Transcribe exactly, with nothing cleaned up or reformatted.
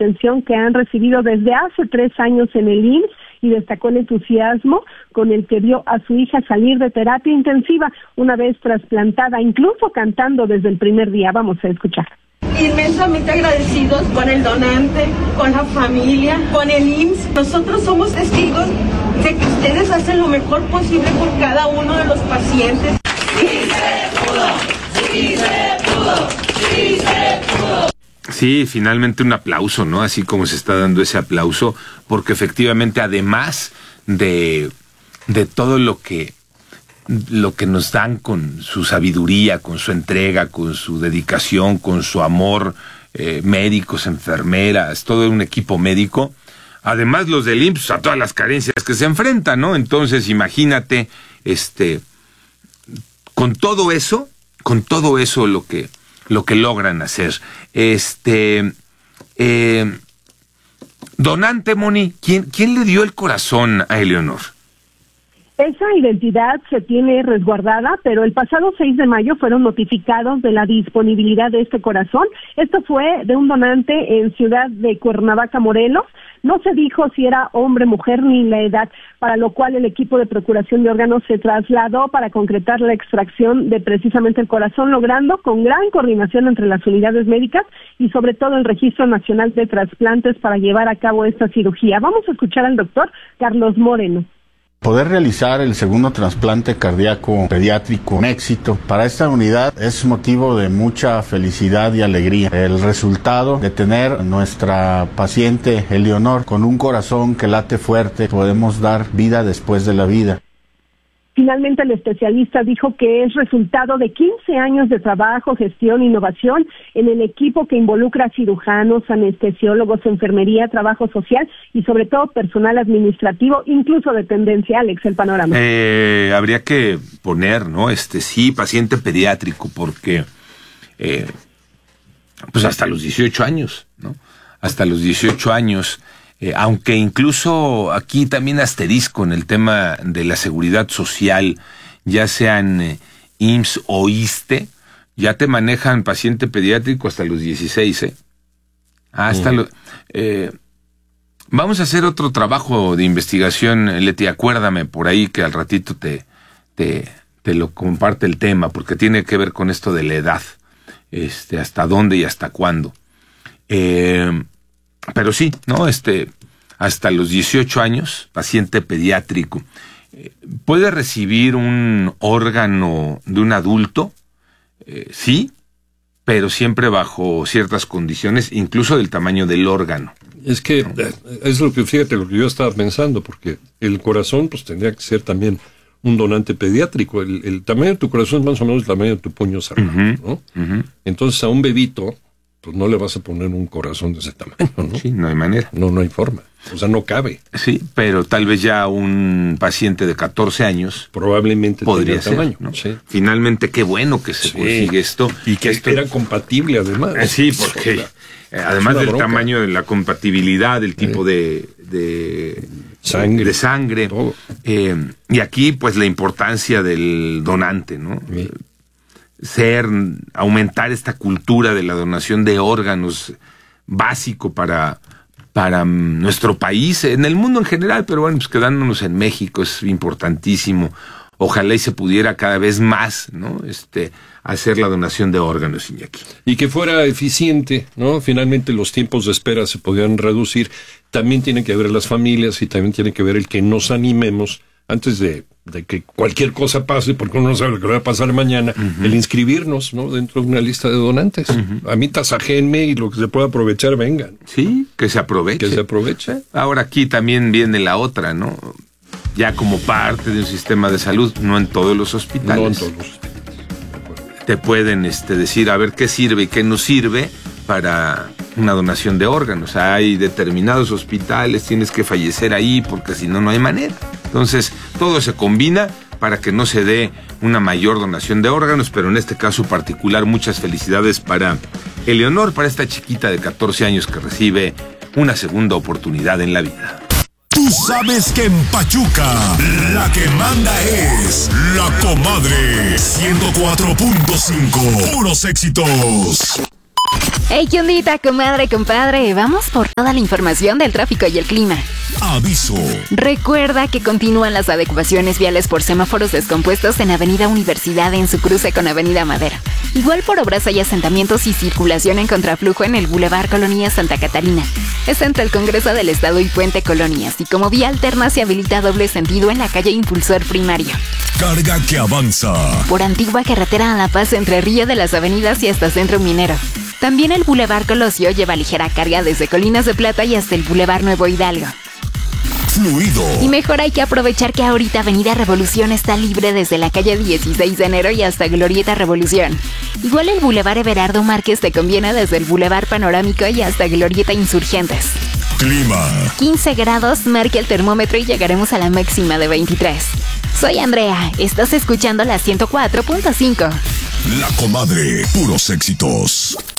atención que han recibido desde hace tres años en el I M S S y destacó el entusiasmo con el que vio a su hija salir de terapia intensiva una vez trasplantada, incluso cantando desde el primer día. Vamos a escuchar. Inmensamente agradecidos con el donante, con la familia, con el I M S S. Nosotros somos testigos de que ustedes hacen lo mejor posible por cada uno de los pacientes. ¡Sí se pudo! ¡Sí se pudo! ¡Sí se pudo! Sí, finalmente un aplauso, ¿no? Así como se está dando ese aplauso, porque efectivamente, además de, de todo lo que, lo que nos dan con su sabiduría, con su entrega, con su dedicación, con su amor, eh, médicos, enfermeras, todo un equipo médico, además los del I M S S, a todas las carencias que se enfrentan, ¿no? Entonces, imagínate, este, con todo eso, con todo eso lo que... lo que logran hacer. Este, eh, donante, Moni, ¿quién, ¿quién le dio el corazón a Eleonor? Esa identidad se tiene resguardada, pero el pasado seis de mayo fueron notificados de la disponibilidad de este corazón. Esto fue de un donante en Ciudad de Cuernavaca, Morelos. No se dijo si era hombre, mujer ni la edad, para lo cual el equipo de procuración de órganos se trasladó para concretar la extracción de precisamente el corazón, logrando con gran coordinación entre las unidades médicas y sobre todo el Registro Nacional de Trasplantes para llevar a cabo esta cirugía. Vamos a escuchar al doctor Carlos Moreno. Poder realizar el segundo trasplante cardíaco pediátrico con éxito para esta unidad es motivo de mucha felicidad y alegría. El resultado de tener nuestra paciente Eleonor con un corazón que late fuerte, podemos dar vida después de la vida. Finalmente, el especialista dijo que es resultado de quince años de trabajo, gestión, innovación en el equipo que involucra cirujanos, anestesiólogos, enfermería, trabajo social y sobre todo personal administrativo, incluso dependencia. Alex, el panorama. Eh, habría que poner, ¿no? Este sí, paciente pediátrico, porque eh, pues hasta los dieciocho años, ¿no? Hasta los dieciocho años. Eh, aunque incluso aquí también asterisco en el tema de la seguridad social, ya sean eh, I M S S o ISSSTE, ya te manejan paciente pediátrico hasta los dieciséis, ¿eh? Hasta mm. lo, eh, vamos a hacer otro trabajo de investigación, Leti, acuérdame por ahí que al ratito te, te, te lo comparte el tema, porque tiene que ver con esto de la edad, este, hasta dónde y hasta cuándo. Eh... Pero sí, ¿no? Este, hasta los dieciocho años, paciente pediátrico. Eh, ¿Puede recibir un órgano de un adulto? Eh, sí, pero siempre bajo ciertas condiciones, incluso del tamaño del órgano. Es que, ¿no? Es lo que, fíjate, lo que yo estaba pensando, porque el corazón, pues, tendría que ser también un donante pediátrico. El, el tamaño de tu corazón es más o menos el tamaño de tu puño cerrado, uh-huh, ¿no? Uh-huh. Entonces, a un bebito, pues no le vas a poner un corazón de ese tamaño, ¿no? Sí, no hay manera. No, no hay forma. O sea, no cabe. Sí, pero tal vez ya un paciente de catorce años probablemente podría ser, tamaño, ¿no? Sí. Finalmente, qué bueno que se sí. consigue esto. Y que esto era compatible, además. Eh, sí, porque eh, además del bronca. tamaño, de la compatibilidad, del tipo eh. de, de sangre, de sangre eh, y aquí, pues, la importancia del donante, ¿no? Sí. Ser, aumentar esta cultura de la donación de órganos básico para, para nuestro país, en el mundo en general, pero bueno, pues quedándonos en México es importantísimo. Ojalá y se pudiera cada vez más, ¿no? Este, hacer la donación de órganos, Iñaki. Y que fuera eficiente, ¿no? Finalmente los tiempos de espera se podían reducir. También tiene que ver las familias y también tiene que ver el que nos animemos antes de, de que cualquier cosa pase, porque uno no sabe lo que va a pasar mañana, uh-huh. el inscribirnos, ¿no? Dentro de una lista de donantes. Uh-huh. A mí tasajénme y lo que se pueda aprovechar, vengan. Sí, que se aproveche. Que se aproveche. Ahora aquí también viene la otra, ¿no? Ya como parte de un sistema de salud, no en todos los hospitales. No en todos los hospitales. Te pueden este, decir, a ver qué sirve y qué no sirve para una donación de órganos. Hay determinados hospitales, tienes que fallecer ahí porque si no, no hay manera. Entonces, todo se combina para que no se dé una mayor donación de órganos, pero en este caso particular, muchas felicidades para Eleonor, para esta chiquita de catorce años que recibe una segunda oportunidad en la vida. Tú sabes que en Pachuca la que manda es La Comadre ciento cuatro punto cinco. Puros éxitos. Hey, ¿qué ondita, comadre, compadre? Vamos por toda la información del tráfico y el clima. Aviso. Recuerda que continúan las adecuaciones viales por semáforos descompuestos en Avenida Universidad en su cruce con Avenida Madero. Igual por obras hay asentamientos y circulación en contraflujo en el Boulevard Colonia Santa Catarina. Es entre el Congreso del Estado y Puente Colonias. Y como vía alterna se habilita doble sentido en la calle Impulsor Primario. Carga que avanza. Por antigua carretera a La Paz entre Río de las Avenidas y hasta Centro Minero. También el Boulevard Colosio lleva ligera carga desde Colinas de Plata y hasta el Boulevard Nuevo Hidalgo. Fluido. Y mejor hay que aprovechar que ahorita Avenida Revolución está libre desde la calle dieciséis de enero y hasta Glorieta Revolución. Igual el Boulevard Everardo Márquez te conviene desde el Boulevard Panorámico y hasta Glorieta Insurgentes. Clima. quince grados marca el termómetro y llegaremos a la máxima de veintitrés. Soy Andrea, estás escuchando la ciento cuatro punto cinco. La Comadre, puros éxitos.